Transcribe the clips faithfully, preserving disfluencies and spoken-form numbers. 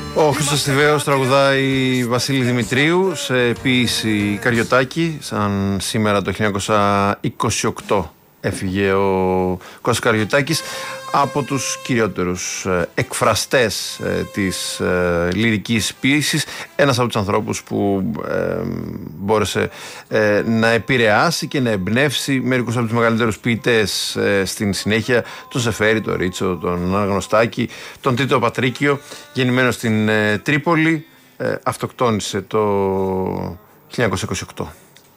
Ο Χρήστος Θηβαίος τραγουδάει Βασίλη Δημητρίου σε ποίηση Καριωτάκη, σαν σήμερα το χίλια εννιακόσια είκοσι οκτώ έφυγε ο Κώστας Καριωτάκης, από τους κυριότερους εκφραστές της ε, λυρικής ποίησης, ένας από τους ανθρώπους που ε, μπόρεσε ε, να επηρεάσει και να εμπνεύσει μερικούς από τους μεγαλύτερους ποιητές ε, στην συνέχεια, τον Ζεφέρη, τον Ρίτσο, τον Αναγνωστάκη, τον Τίτο Πατρίκιο. Γεννημένος στην ε, Τρίπολη, ε, αυτοκτόνησε το χίλια εννιακόσια είκοσι οκτώ.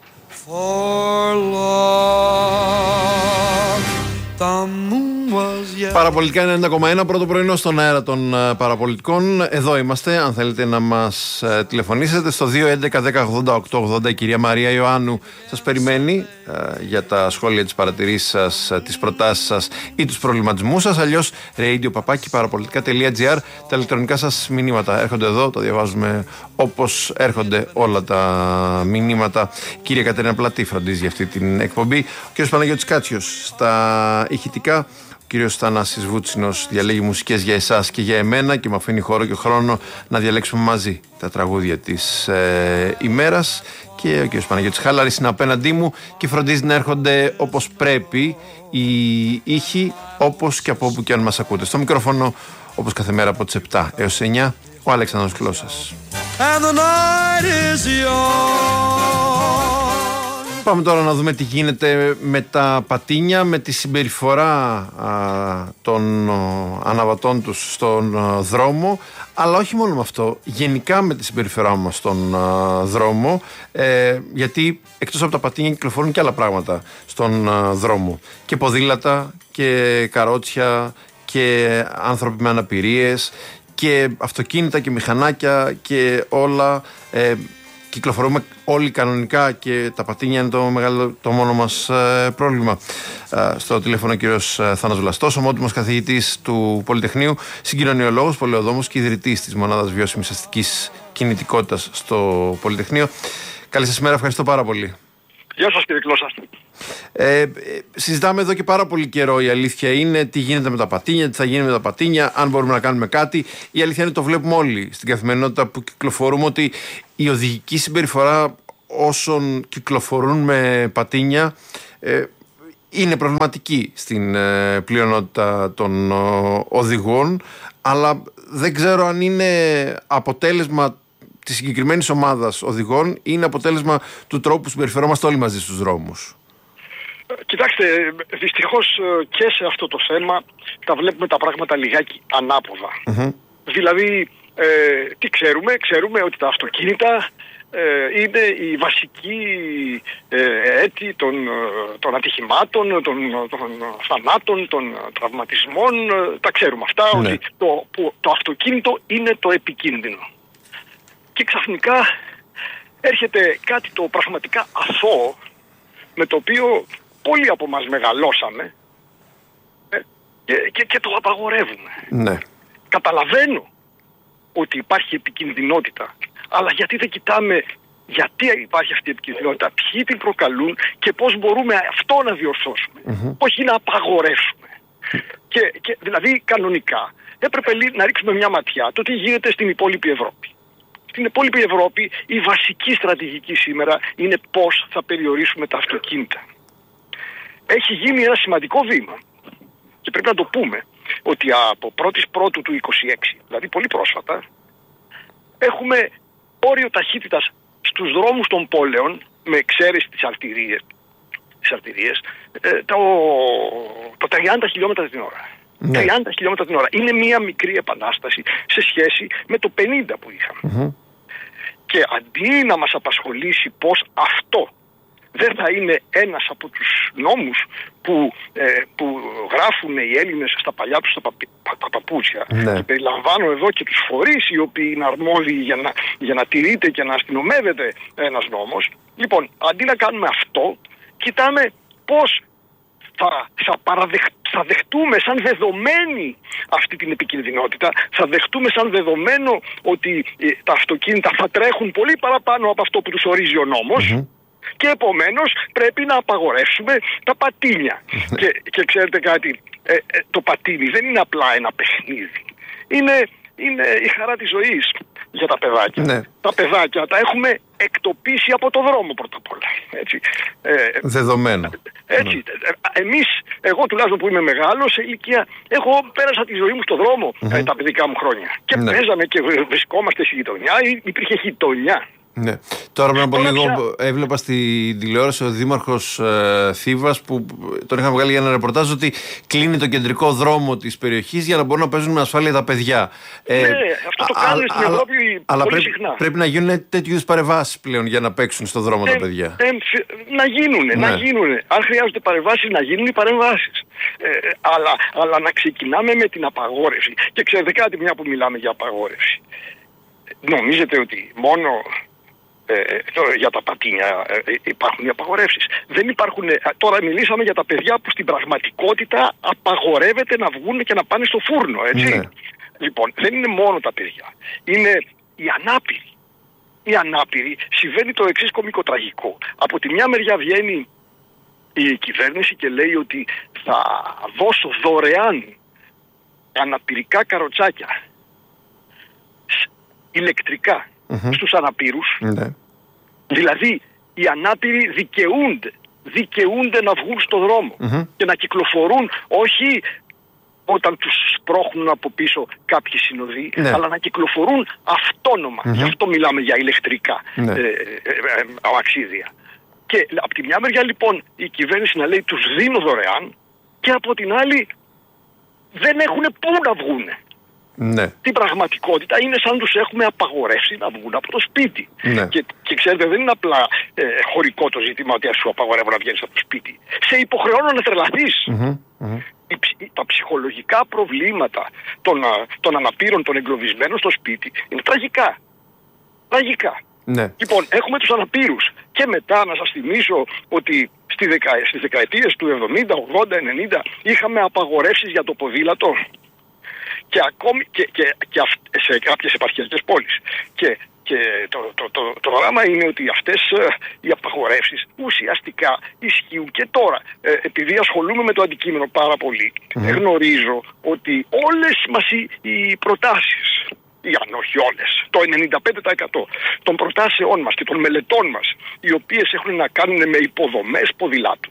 Παραπολιτικά ενενήντα κόμμα ένα, πρώτο πρωινό στον αέρα των uh, παραπολιτικών. Εδώ είμαστε, αν θέλετε να μας uh, τηλεφωνήσετε στο δύο έντεκα δέκα ογδόντα οκτώ ογδόντα. Η κυρία Μαρία Ιωάννου σας περιμένει uh, για τα σχόλια, τις παρατηρήσεις σας, uh, τις προτάσεις σας ή τους προβληματισμούς σας. Αλλιώς radio παπάκι παραπολιτικά τελεία τζι άρ. Τα ηλεκτρονικά σας μηνύματα έρχονται εδώ, τα διαβάζουμε όπως έρχονται όλα τα μηνύματα. Η κυρία Κατερίνα Πλατή φροντίζει για αυτή την εκπομπή. Ο κύριος Παναγιώτης Κάτσιος στα ηχητικά. Ο κύριος Θανάσης Βούτσινος διαλέγει μουσικές για εσάς και για εμένα και μου αφήνει χώρο και χρόνο να διαλέξουμε μαζί τα τραγούδια της ε, ημέρας. Και ο κύριος Παναγιώτης Χάλαρης είναι απέναντί μου και φροντίζει να έρχονται όπως πρέπει οι ήχοι, όπως και από όπου και αν μας ακούτε. Στο μικρόφωνο, όπως κάθε μέρα από τις επτά έως τις εννιά, ο Αλέξανδρος Κλώσας. Πάμε τώρα να δούμε τι γίνεται με τα πατίνια, με τη συμπεριφορά α, των α, αναβατών τους στον α, δρόμο, αλλά όχι μόνο με αυτό, γενικά με τη συμπεριφορά μας στον α, δρόμο, ε, γιατί εκτός από τα πατίνια κυκλοφορούν και άλλα πράγματα στον α, δρόμο, και ποδήλατα και καρότσια και άνθρωποι με αναπηρίες και αυτοκίνητα και μηχανάκια και όλα. ε, Κυκλοφορούμε όλοι κανονικά και τα πατίνια είναι το, μεγάλο, το μόνο μας ε, πρόβλημα. Ε, στο τηλέφωνο ο κύριος Θάνος Βλαστός, ομότιμος καθηγητής του Πολυτεχνείου, συγκοινωνιολόγος, πολεοδόμος και ιδρυτής της Μονάδας Βιώσιμης Αστικής Κινητικότητας στο Πολυτεχνείο. Καλή σας μέρα, ευχαριστώ πάρα πολύ. Γεια σας κύριε Κλώσσα. Ε, συζητάμε εδώ και πάρα πολύ καιρό, η αλήθεια είναι, τι γίνεται με τα πατίνια, τι θα γίνει με τα πατίνια, αν μπορούμε να κάνουμε κάτι. Η αλήθεια είναι, το βλέπουμε όλοι στην καθημερινότητα που κυκλοφορούμε, ότι η οδηγική συμπεριφορά όσων κυκλοφορούν με πατίνια ε, είναι προβληματική στην ε, πλειονότητα των ε, οδηγών, αλλά δεν ξέρω αν είναι αποτέλεσμα της συγκεκριμένης ομάδας οδηγών ή είναι αποτέλεσμα του τρόπου που συμπεριφερόμαστε όλοι μαζί στους δρόμους. Κοιτάξτε, δυστυχώς και σε αυτό το θέμα τα βλέπουμε τα πράγματα λιγάκι ανάποδα. Mm-hmm. Δηλαδή, ε, τι ξέρουμε, ξέρουμε ότι τα αυτοκίνητα ε, είναι η βασική ε, αίτη των, των ατυχημάτων, των, των θανάτων, των τραυματισμών. Τα ξέρουμε αυτά, mm-hmm. ότι το, που, το αυτοκίνητο είναι το επικίνδυνο. Και ξαφνικά έρχεται κάτι το πραγματικά αθώο, με το οποίο πολλοί από μας μεγαλώσαμε ε, και, και, και το απαγορεύουμε. Ναι. Καταλαβαίνω ότι υπάρχει επικινδυνότητα, αλλά γιατί δεν κοιτάμε γιατί υπάρχει αυτή η επικινδυνότητα, ποιοι την προκαλούν και πώς μπορούμε αυτό να διορθώσουμε, mm-hmm. όχι να απαγορεύσουμε. Και, και δηλαδή κανονικά έπρεπε να ρίξουμε μια ματιά το τι γίνεται στην υπόλοιπη Ευρώπη. Στην υπόλοιπη Ευρώπη η βασική στρατηγική σήμερα είναι πώς θα περιορίσουμε τα αυτοκίνητα. Έχει γίνει ένα σημαντικό βήμα και πρέπει να το πούμε ότι από πρώτη Πρώτου του είκοσι έξι, δηλαδή πολύ πρόσφατα, έχουμε όριο ταχύτητας στους δρόμους των πόλεων, με εξαίρεση τις αρτηρίες, τις αρτηρίες το, το τριάντα χιλιόμετρα την ώρα. Ναι. τριάντα χιλιόμετρα την ώρα. Είναι μία μικρή επανάσταση σε σχέση με το πενήντα που είχαμε. Mm-hmm. Και αντί να μας απασχολήσει πώς αυτό δεν θα είναι ένας από τους νόμους που, ε, που γράφουν οι Έλληνες στα παλιά τους τα, παπι, τα παπούτσια, ναι. Και περιλαμβάνω εδώ και τους φορείς οι οποίοι είναι αρμόδιοι για να, για να τηρείται και να αστυνομεύεται ένας νόμος. Λοιπόν, αντί να κάνουμε αυτό, κοιτάμε πώς θα, θα, παραδεχ, θα δεχτούμε σαν δεδομένη αυτή την επικινδυνότητα, θα δεχτούμε σαν δεδομένο ότι ε, τα αυτοκίνητα θα τρέχουν πολύ παραπάνω από αυτό που τους ορίζει ο νόμος. Mm-hmm. Και επομένως πρέπει να απαγορεύσουμε τα πατίνια. και, και ξέρετε κάτι, ε, ε, το πατίνι δεν είναι απλά ένα παιχνίδι. Είναι είναι η χαρά της ζωής για τα παιδάκια. Ναι. Τα παιδάκια τα έχουμε εκτοπίσει από το δρόμο πρώτα απ' όλα. Έτσι. Ε, Δεδομένο. Έτσι. Ναι. Εμείς, εγώ τουλάχιστον που είμαι μεγάλος σε ηλικία, εγώ πέρασα τη ζωή μου στον δρόμο mm-hmm. ε, τα παιδικά μου χρόνια. Και ναι. παίζαμε και βρισκόμαστε στη γειτονιά, υπήρχε γειτονιά. Ναι. Τώρα πριν από λίγο πια... έβλεπα στην τηλεόραση ο Δήμαρχος ε, Θήβας που τον είχαν βγάλει για ένα ρεπορτάζ ότι κλείνει το κεντρικό δρόμο της περιοχής για να μπορούν να παίζουν με ασφάλεια τα παιδιά. Ναι, ε, αυτό το κάνουν στην Ευρώπη πολύ αλλά πρέπει, συχνά. Πρέπει να γίνουν τέτοιου είδους παρεμβάσεις πλέον για να παίξουν στον δρόμο ε, τα παιδιά. Ε, να γίνουν, ναι. να γίνουν. Αν χρειάζονται παρεμβάσεις, να γίνουν οι παρεμβάσεις. Ε, αλλά, αλλά να ξεκινάμε με την απαγόρευση. Και ξέρετε κάτι, μια που μιλάμε για απαγόρευση. Νομίζετε ότι μόνο ε, για τα πατίνια ε, υπάρχουν οι απαγορεύσεις? Δεν υπάρχουν. Ε, τώρα μιλήσαμε για τα παιδιά που στην πραγματικότητα απαγορεύεται να βγουν και να πάνε στο φούρνο, έτσι. Ναι. Λοιπόν, δεν είναι μόνο τα παιδιά. Είναι οι ανάπηροι. Οι ανάπηροι συμβαίνει το εξής κωμικοτραγικό. Από τη μια μεριά βγαίνει η κυβέρνηση και λέει ότι θα δώσω δωρεάν αναπηρικά καροτσάκια ηλεκτρικά mm-hmm. στους αναπήρους. Mm-hmm. Δηλαδή οι ανάπηροι δικαιούνται, δικαιούνται να βγουν στο δρόμο mm-hmm. και να κυκλοφορούν όχι όταν τους σπρώχνουν από πίσω κάποιοι συνοδοί, mm-hmm. αλλά να κυκλοφορούν αυτόνομα. Mm-hmm. Γι' αυτό μιλάμε για ηλεκτρικά mm-hmm. ε, ε, ε, αμαξίδια. Και από τη μια μεριά λοιπόν η κυβέρνηση να λέει τους δίνω δωρεάν και από την άλλη δεν έχουν πού να βγούνε. Ναι. Την πραγματικότητα είναι σαν τους έχουμε απαγορεύσει να βγουν από το σπίτι. Ναι. Και, και ξέρετε, δεν είναι απλά ε, χωρικό το ζήτημα ότι ας σου απαγορεύω να βγαίνεις από το σπίτι. Σε υποχρεώνω να τρελαθείς. Mm-hmm. Mm-hmm. Οι, τα ψυχολογικά προβλήματα των, των αναπήρων, των εγκλωβισμένων στο σπίτι είναι τραγικά. Τραγικά. Ναι. Λοιπόν, έχουμε τους αναπήρους και μετά να σας θυμίσω ότι στη δεκα, στις δεκαετίες του εβδομήντα, ογδόντα, ενενήντα είχαμε απαγορεύσεις για το ποδήλατο. Και ακόμη και, και, και σε κάποιες επαρχιακές πόλεις. Και, και το, το, το, το δράμα είναι ότι αυτές ε, οι απαγορεύσεις ουσιαστικά ισχύουν και τώρα. Ε, επειδή ασχολούμαι με το αντικείμενο πάρα πολύ, mm. γνωρίζω ότι όλες μας οι, οι προτάσεις, ή αν όχι όλες, το ενενήντα πέντε τοις εκατό των προτάσεών μας και των μελετών μας, οι οποίες έχουν να κάνουν με υποδομές ποδηλάτου,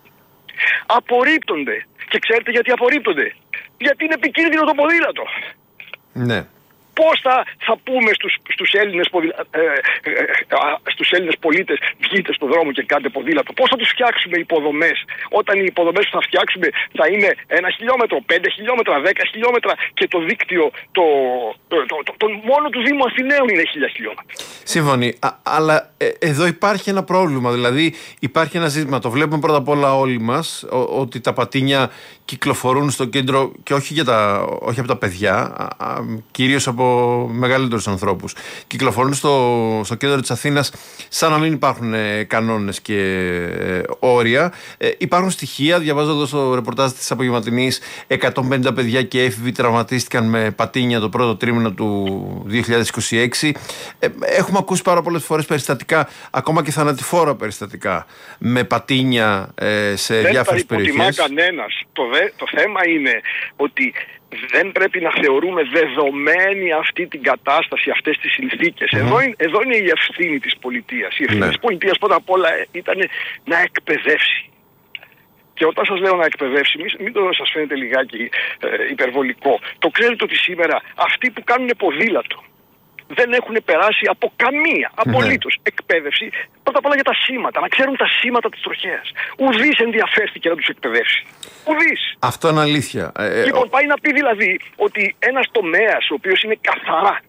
απορρίπτονται. Και ξέρετε γιατί απορρίπτονται? Γιατί είναι επικίνδυνο το ποδήλατο. Ναι. Πώς θα, θα πούμε στους, στους, Έλληνες ποδηλα... ε, ε, ε, στους Έλληνες πολίτες βγείτε στον δρόμο και κάντε ποδήλατο? Πώς θα τους φτιάξουμε υποδομές όταν οι υποδομές που θα φτιάξουμε θα είναι ένα χιλιόμετρο, πέντε χιλιόμετρα, δέκα χιλιόμετρα και το δίκτυο το, το, το, το, το μόνο του Δήμου Αθηναίων είναι χίλια χιλιόμετρα. Σύμφωνοι. Αλλά ε, εδώ υπάρχει ένα πρόβλημα. Δηλαδή υπάρχει ένα ζήτημα. Το βλέπουμε πρώτα απ' όλα όλοι μας ότι τα πατίνια κυκλοφορούν στο κέντρο και όχι, για τα, όχι από τα παιδιά, α, α, κυρίως από μεγαλύτερους ανθρώπους. Κυκλοφορούν στο, στο κέντρο της Αθήνας σαν να μην υπάρχουν ε, κανόνες και ε, όρια. Ε, υπάρχουν στοιχεία, διαβάζω εδώ στο ρεπορτάζ της απογευματινής, εκατόν πενήντα παιδιά και έφηβοι τραυματίστηκαν με πατίνια το πρώτο τρίμηνο του δύο χιλιάδες είκοσι έξι. Ε, έχουμε ακούσει πάρα πολλές φορές περιστατικά, ακόμα και θανατηφόρα περιστατικά, με πατίνια ε, σε δεν διάφορες περιοχές. Δεν θα υποτιμά κανένας. Το, δε, το θέμα είναι ότι δεν πρέπει να θεωρούμε δεδομένη αυτή την κατάσταση, αυτές τις συνθήκες. Mm-hmm. Εδώ, είναι, εδώ είναι η ευθύνη της πολιτείας. Η ευθύνη ναι. της πολιτείας πρώτα απ' όλα ήταν να εκπαιδεύσει. Και όταν σας λέω να εκπαιδεύσει, μην, μην το σας φαίνεται λιγάκι ε, υπερβολικό. Το ξέρετε ότι σήμερα αυτοί που κάνουν ποδήλατο δεν έχουν περάσει από καμία απολύτως ναι. εκπαίδευση, πρώτα απ' όλα για τα σήματα, να ξέρουν τα σήματα της τροχέας. Ουδής ενδιαφέρθηκε να τους εκπαιδεύσει. Ουδής. Αυτό είναι αλήθεια. Ε, λοιπόν, ε, πάει να πει δηλαδή ότι ένας τομέας ο οποίος είναι καθαρά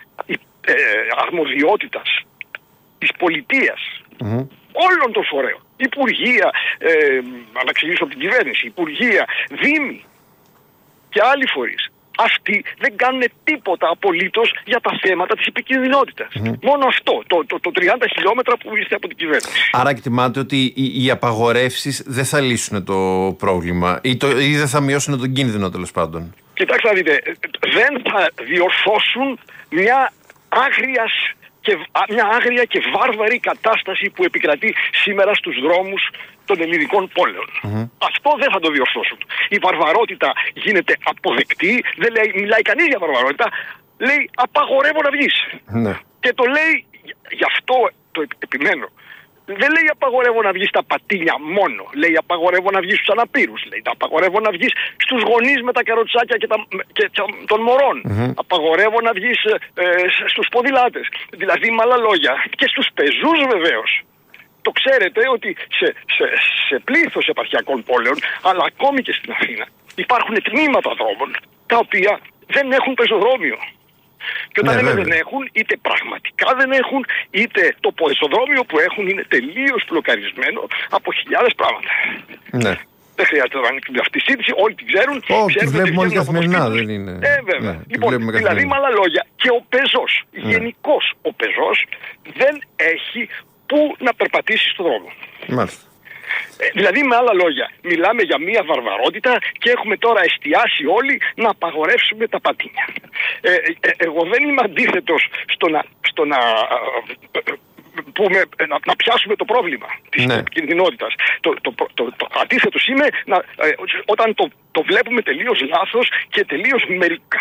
ε, αρμοδιότητας της πολιτείας, mm-hmm. όλων των φορέων, υπουργεία, ε, να εξηγήσω από την κυβέρνηση, υπουργεία, δήμοι και άλλοι φορείς, αυτοί δεν κάνουν τίποτα απολύτως για τα θέματα της επικινδυνότητας. Mm-hmm. Μόνο αυτό, το, το, το τριάντα χιλιόμετρα που ήρθε από την κυβέρνηση. Άρα εκτιμάτε ότι οι, οι απαγορεύσεις δεν θα λύσουν το πρόβλημα ή, το, ή δεν θα μειώσουν τον κίνδυνο, τέλος πάντων? Κοιτάξτε να δείτε, δεν θα διορθώσουν μια άγριας και, μια άγρια και βάρβαρη κατάσταση που επικρατεί σήμερα στους δρόμους των ελληνικών πόλεων. Mm-hmm. Αυτό δεν θα το διορθώσουν. Η βαρβαρότητα γίνεται αποδεκτή, δεν λέει, μιλάει κανείς για βαρβαρότητα, λέει απαγορεύω να βγεις. Ναι. Και το λέει, γι' αυτό το επιμένω. Δεν λέει απαγορεύω να βγεις στα πατίνια μόνο. Λέει απαγορεύω να βγεις στους αναπήρους. Λέει απαγορεύω να βγεις στους γονείς με τα καροτσάκια και, τα, και των μωρών. Mm-hmm. Απαγορεύω να βγεις ε, στους ποδηλάτες. Δηλαδή με άλλα λόγια και στους πεζούς βεβαίως. Το ξέρετε ότι σε, σε, σε πλήθος επαρχιακών πόλεων, αλλά ακόμη και στην Αθήνα, υπάρχουν τμήματα δρόμων τα οποία δεν έχουν πεζοδρόμιο. Και όταν ναι, λέμε δεν έχουν, είτε πραγματικά δεν έχουν, είτε το πεζοδρόμιο που έχουν είναι τελείως μπλοκαρισμένο από χιλιάδες πράγματα. Ναι. Δεν χρειάζεται να ανοίξουμε αυτή τη συζήτηση, όλοι την ξέρουν. Όχι, τη βλέπουμε όλοι καθημερινά, δεν είναι. Ε, βέβαια. Ναι, λοιπόν, δηλαδή με άλλα λόγια, και ο πεζός, ναι. γενικώς ο πεζός, δεν έχει πού να περπατήσει στον δρόμο. Μάλιστα. Ε, δηλαδή με άλλα λόγια, μιλάμε για μια βαρβαρότητα και έχουμε τώρα εστιάσει όλοι να απαγορεύσουμε τα πατίνια. Ε, ε, εγώ δεν είμαι αντίθετος στο να, στο να, ε, πούμε, να, να πιάσουμε το πρόβλημα της ναι. επικινδυνότητας. Το, το, το, το, το αντίθετος είμαι να, ε, όταν το, το βλέπουμε τελείως λάθος και τελείως μερικά.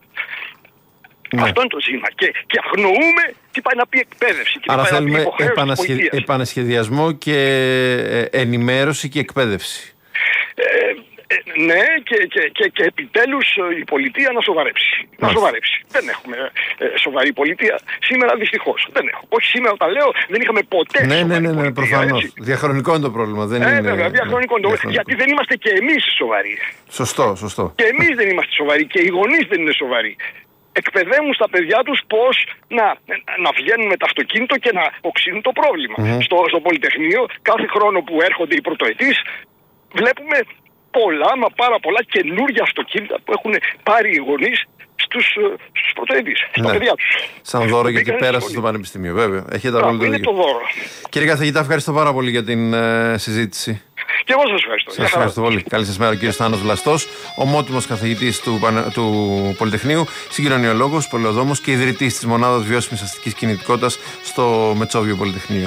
Ναι. Αυτό είναι το ζήτημα. Και, και αγνοούμε τι πάει να πει εκπαίδευση. Και άρα θέλουμε επανασχε... επανασχεδιασμό και ενημέρωση και εκπαίδευση. Ε, ε, ναι, και, και, και, και επιτέλους η πολιτεία να σοβαρέψει. Μάλιστα. Να σοβαρέψει. Δεν έχουμε ε, σοβαρή πολιτεία σήμερα, δυστυχώς. Δεν έχω. Όχι σήμερα, όταν λέω, δεν είχαμε ποτέ. Ναι, ναι, ναι, ναι, προφανώς. Διαχρονικό είναι το πρόβλημα. Δεν ε, είναι... βέβαια, διαχρονικό είναι το πρόβλημα. Γιατί δεν είμαστε και εμείς σοβαροί. Σωστό, σωστό. Και εμείς δεν είμαστε σοβαροί και οι γονείς δεν είναι σοβαροί. Εκπαιδεύουν στα παιδιά τους πώς να, να βγαίνουν με το αυτοκίνητο και να οξύνουν το πρόβλημα. Mm-hmm. Στο, στο Πολυτεχνείο, κάθε χρόνο που έρχονται οι πρωτοετής, βλέπουμε πολλά, μα πάρα πολλά καινούργια αυτοκίνητα που έχουν πάρει οι γονείς στους, στους πρωτοετής, στα ναι. παιδιά τους. Σαν δώρο γιατί πέρασε στο Πανεπιστήμιο, βέβαια. Έχετε απόλυτο δίκιο. Είναι το δώρο. Κύριε καθηγητά, ευχαριστώ πάρα πολύ για την ε, συζήτηση. Και εγώ σας ευχαριστώ. Σας ευχαριστώ πολύ. Καλή σας μέρα, κύριος Θάνος Βλαστός, ομότιμος καθηγητής του, του Πολυτεχνείου, συγκοινωνιολόγος, πολεοδόμος και ιδρυτής της Μονάδας Βιώσιμης Αστικής Κινητικότητας στο Μετσόβιο Πολυτεχνείο.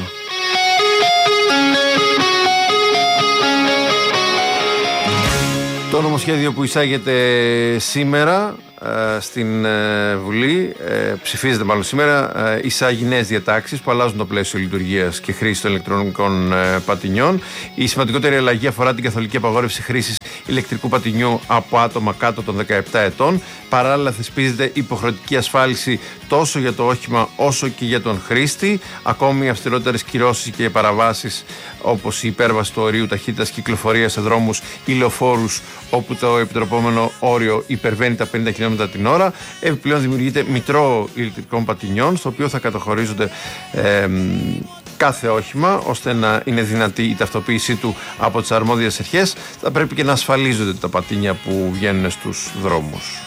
Το νομοσχέδιο που εισάγεται σήμερα ε, στην ε, Βουλή, ε, ψηφίζεται μάλλον σήμερα, ε, εισάγει νέες διατάξεις που αλλάζουν το πλαίσιο λειτουργίας και χρήσης των ηλεκτρονικών ε, πατινιών. Η σημαντικότερη αλλαγή αφορά την καθολική απαγόρευση χρήσης ηλεκτρικού πατινιού από άτομα κάτω των δεκαεπτά ετών. Παράλληλα, θεσπίζεται υποχρεωτική ασφάλιση τόσο για το όχημα όσο και για τον χρήστη. Ακόμη αυστηρότερες κυρώσεις και παραβάσεις, όπως η υπέρβαση του ορίου ταχύτητας κυκλοφορίας σε δρόμους ή λεωφόρους όπου το επιτρεπόμενο όριο υπερβαίνει τα πενήντα χιλιόμετρα την ώρα. Επιπλέον, δημιουργείται μητρό ηλεκτρικών πατινιών, στο οποίο θα καταχωρίζονται ε, κάθε όχημα, ώστε να είναι δυνατή η ταυτοποίησή του από τις αρμόδιες αρχές. Θα πρέπει και να ασφαλίζονται τα πατίνια που βγαίνουν στους δρόμους.